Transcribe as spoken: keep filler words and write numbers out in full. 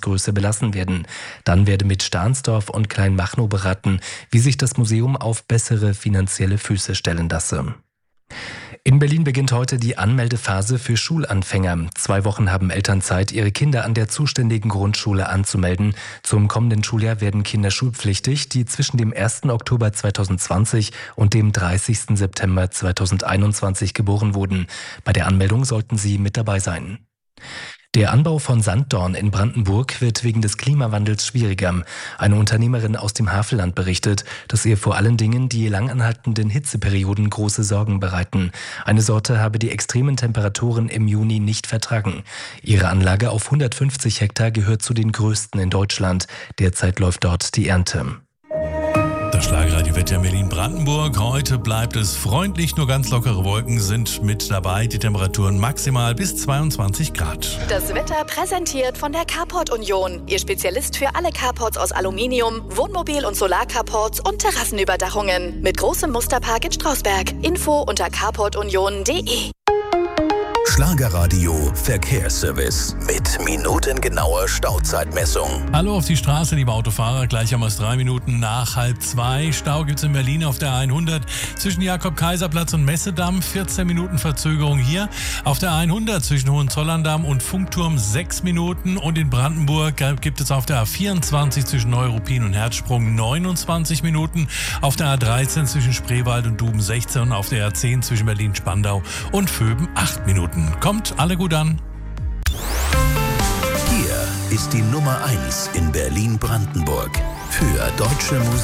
Museumsgröße belassen werden. Dann werde mit Stahnsdorf und Kleinmachnow beraten, wie sich das Museum auf bessere finanzielle Füße stellen lasse. In Berlin beginnt heute die Anmeldephase für Schulanfänger. Zwei Wochen haben Eltern Zeit, ihre Kinder an der zuständigen Grundschule anzumelden. Zum kommenden Schuljahr werden Kinder schulpflichtig, die zwischen dem ersten Oktober zweitausendzwanzig und dem dreißigsten September zweitausendeinundzwanzig geboren wurden. Bei der Anmeldung sollten sie mit dabei sein. Der Anbau von Sanddorn in Brandenburg wird wegen des Klimawandels schwieriger. Eine Unternehmerin aus dem Havelland berichtet, dass ihr vor allen Dingen die langanhaltenden Hitzeperioden große Sorgen bereiten. Eine Sorte habe die extremen Temperaturen im Juni nicht vertragen. Ihre Anlage auf hundertfünfzig Hektar gehört zu den größten in Deutschland. Derzeit läuft dort die Ernte. Das Schlagerradio-Wetter in Berlin-Brandenburg. Heute bleibt es freundlich, nur ganz lockere Wolken sind mit dabei. Die Temperaturen maximal bis zweiundzwanzig Grad. Das Wetter präsentiert von der Carport Union. Ihr Spezialist für alle Carports aus Aluminium, Wohnmobil- und Solarcarports und Terrassenüberdachungen. Mit großem Musterpark in Strausberg. Info unter carport union punkt de. Schlagerradio Verkehrsservice mit minutengenauer Stauzeitmessung. Hallo auf die Straße, liebe Autofahrer. Gleich haben wir es drei Minuten nach halb zwei. Stau gibt es in Berlin auf der hundert zwischen Jakob-Kaiser-Platz und Messedamm. vierzehn Minuten Verzögerung hier. Auf der hundert zwischen Hohenzollern-Damm und Funkturm sechs Minuten. Und in Brandenburg gibt es auf der A vierundzwanzig zwischen Neuruppin und Herzsprung neunundzwanzig Minuten. Auf der A dreizehn zwischen Spreewald und Duben sechzehn und auf der A zehn zwischen Berlin-Spandau und Vöben acht Minuten. Kommt alle gut an. Hier ist die Nummer eins in Berlin-Brandenburg für deutsche Musik.